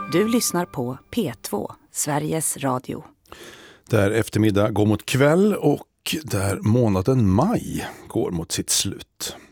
Du lyssnar på P2, Sveriges Radio. Där eftermiddag går mot kväll och där månaden maj går mot sitt slut.